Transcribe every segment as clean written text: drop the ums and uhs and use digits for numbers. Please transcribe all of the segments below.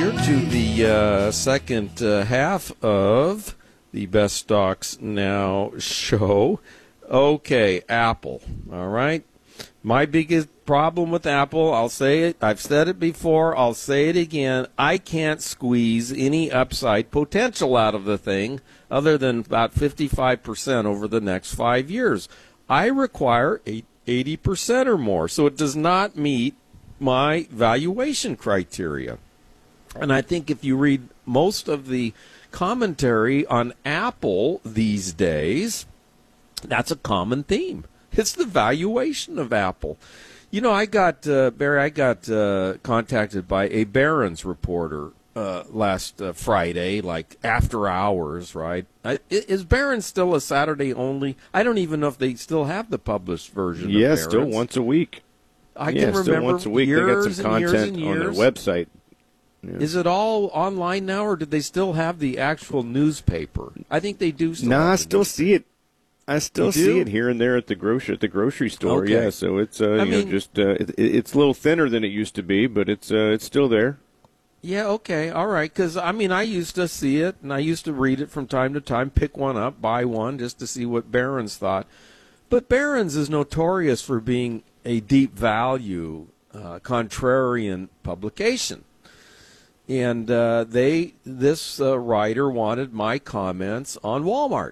here to the second half of the Best Stocks Now show. Okay, Apple. All right. My biggest problem with Apple, I'll say it, I've said it before, I'll say it again, I can't squeeze any upside potential out of the thing other than about 55% over the next 5 years. I require 80% or more, so it does not meet my valuation criteria. And I think if you read most of the commentary on Apple these days, that's a common theme. It's the valuation of Apple. You know, Barry, I got contacted by a Barron's reporter last Friday, like after hours, right? Is Barron's still a Saturday only? I don't even know if they still have the published version of Barron's. Yeah, still once a week. I can remember still once a week. They got some content on their website. Yeah. Is it all online now, or do they still have the actual newspaper? I think they do still. I still see it. I still see it here and there at the grocery store. Okay. Yeah, so it's it's a little thinner than it used to be, but it's still there. Yeah, okay, all right. Because I used to see it, and I used to read it from time to time, pick one up, buy one, just to see what Barron's thought. But Barron's is notorious for being a deep value, contrarian publication. And this writer wanted my comments on Walmart.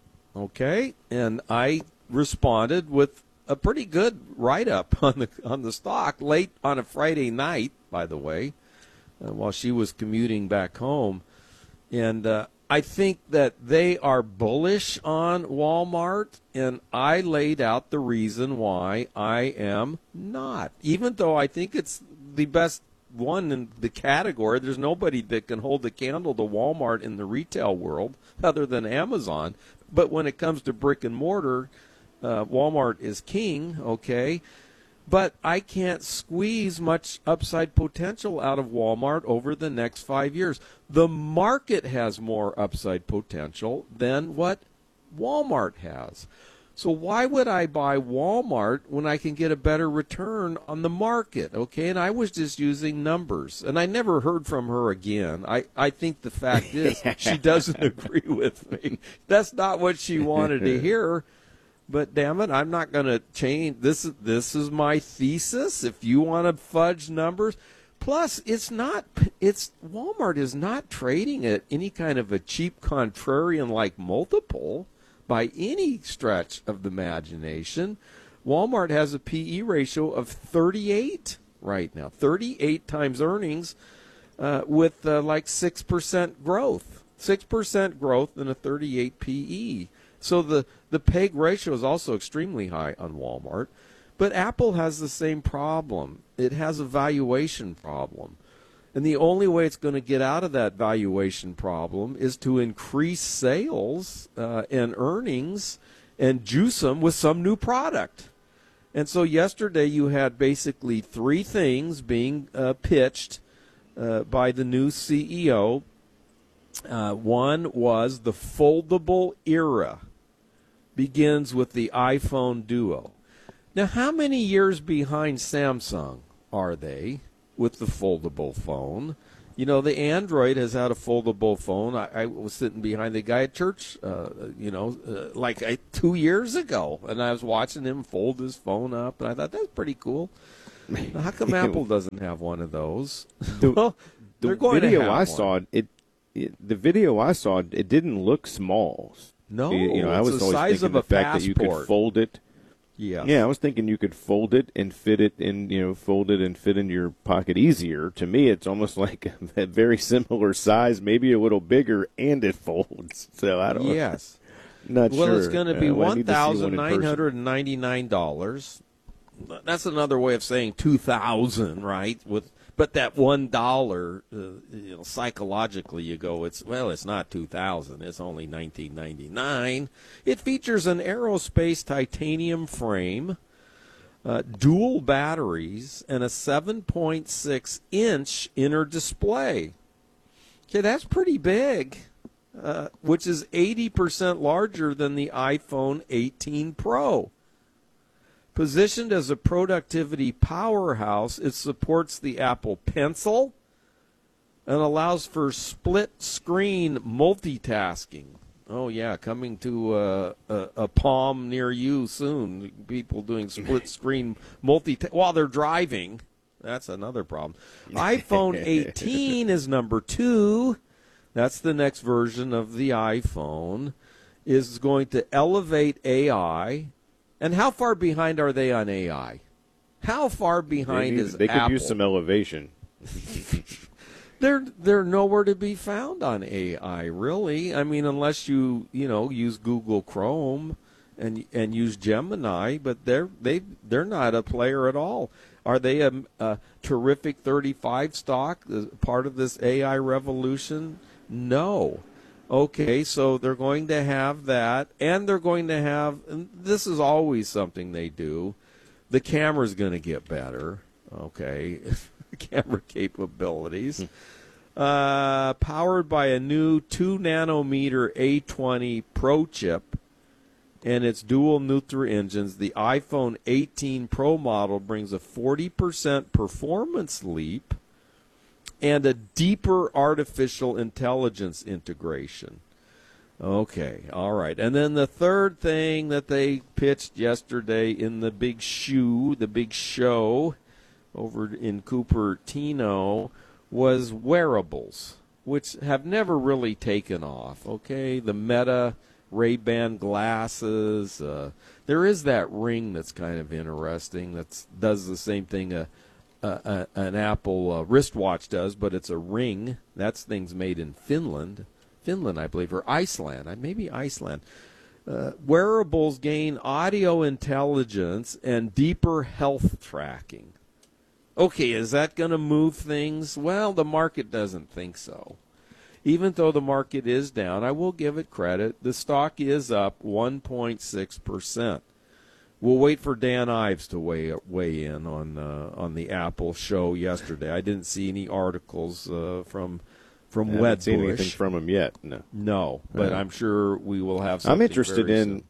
Okay, and I responded with a pretty good write-up on the stock late on a Friday night, by the way, while she was commuting back home. And I think that they are bullish on Walmart, and I laid out the reason why I am not. Even though I think it's the best one in the category, there's nobody that can hold a candle to Walmart in the retail world other than Amazon. But when it comes to brick and mortar, Walmart is king, okay? But I can't squeeze much upside potential out of Walmart over the next 5 years. The market has more upside potential than what Walmart has. So why would I buy Walmart when I can get a better return on the market, okay? And I was just using numbers, and I never heard from her again. I think the fact is she doesn't agree with me. That's not what she wanted to hear. But damn it, I'm not going to change. This is my thesis. If you want to fudge numbers, plus Walmart is not trading at any kind of a cheap contrarian like multiple by any stretch of the imagination. Walmart has a PE ratio of 38 right now, 38 times earnings, with like 6% growth, 6% growth in a 38 PE. So the PEG ratio is also extremely high on Walmart. But Apple has the same problem. It has a valuation problem. And the only way it's going to get out of that valuation problem is to increase sales and earnings and juice them with some new product. And so yesterday you had basically three things being pitched by the new CEO. One was the foldable era. Begins with the iPhone Duo. Now, how many years behind Samsung are they with the foldable phone? You know, the Android has had a foldable phone. I was sitting behind the guy at church, 2 years ago, and I was watching him fold his phone up, and I thought, that's pretty cool. How come Apple doesn't have one of those? Well, they're going to have one. The video I saw, it didn't look small. No, I was the always size thinking of the a fact passport. that you could fold it. Yeah, I was thinking you could fold it and fit it in, fold it and fit into your pocket easier. To me, it's almost like a very similar size, maybe a little bigger, and it folds. So I don't. Yes. Not sure. Well, it's going to be $1,999. That's another way of saying 2,000, right? But that $1, psychologically you go, it's not 2,000, it's only $19.99. It features an aerospace titanium frame, dual batteries, and a 7.6-inch inner display. Okay, that's pretty big, which is 80% larger than the iPhone 18 Pro. Positioned as a productivity powerhouse, it supports the Apple Pencil, and allows for split-screen multitasking. Oh, yeah, coming to a Palm near you soon. People doing split-screen while they're driving. That's another problem. iPhone 18 is number 2. That's the next version of the iPhone. Is going to elevate AI. And how far behind are they on AI? How far behind is They could Apple? use some elevation. They're nowhere to be found on AI, really. I mean, unless you use Google Chrome and use Gemini, but they're not a player at all. Are they a terrific 35 stock, part of this AI revolution? No. Okay, so they're going to have that, and they're going to have, and this is always something they do, the camera's going to get better, okay, camera capabilities, powered by a new 2-nanometer A20 Pro chip and its dual Nutra engines. The iPhone 18 Pro model brings a 40% performance leap and a deeper artificial intelligence integration. Okay, all right. And then the third thing that they pitched yesterday in the big show over in Cupertino was wearables, which have never really taken off. Okay, the Meta Ray-Ban glasses. There is that ring that's kind of interesting that does the same thing an Apple wristwatch does, but it's a ring. That's things made in Finland, I believe, or Iceland. Maybe Iceland. Wearables gain audio intelligence and deeper health tracking. Okay, is that going to move things? Well, the market doesn't think so. Even though the market is down, I will give it credit. The stock is up 1.6%. We'll wait for Dan Ives to weigh in on the Apple show yesterday. I didn't see any articles from I haven't seen anything from him yet. No, but I'm sure we will have something. I'm interested in.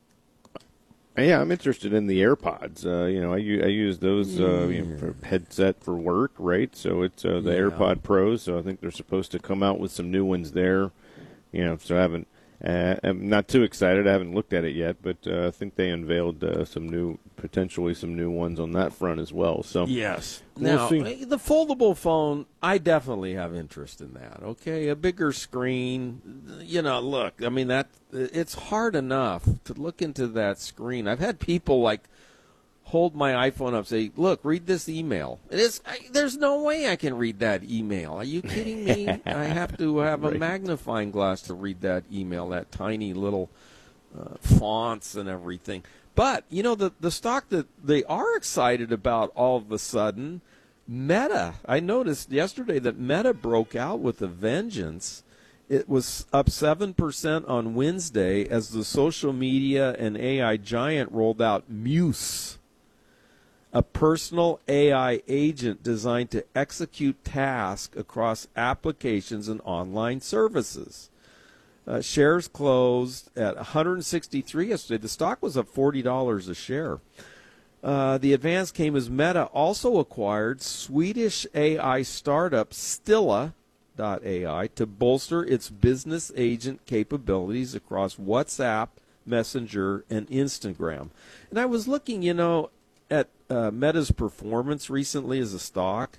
I'm interested in the AirPods. I use those for headset for work, right? So it's the AirPod Pros. So I think they're supposed to come out with some new ones there. So I'm not too excited. I haven't looked at it yet, but I think they unveiled potentially some new ones on that front as well. So yes. We'll see. Now, the foldable phone, I definitely have interest in that. Okay, a bigger screen. Look, I mean it's hard enough to look into that screen. I've had people hold my iPhone up, and say, "Look, read this email." There's no way I can read that email. Are you kidding me? I have to have a magnifying glass to read that email. That tiny little fonts and everything. But the stock that they are excited about all of a sudden, Meta. I noticed yesterday that Meta broke out with a vengeance. It was up 7% on Wednesday as the social media and AI giant rolled out Muse, a personal AI agent designed to execute tasks across applications and online services. Shares closed at 163 yesterday. The stock was up $40 a share. The advance came as Meta also acquired Swedish AI startup Stilla.ai to bolster its business agent capabilities across WhatsApp, Messenger, and Instagram. And I was looking, at Meta's performance recently as a stock.